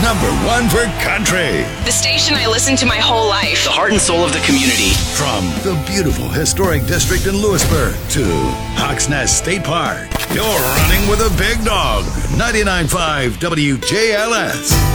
#1 for country. The station I listened to my whole life. The heart and soul of the community. From the beautiful historic district in Lewisburg to Hawks Nest State Park, you're running with a big dog. 99.5 WJLS.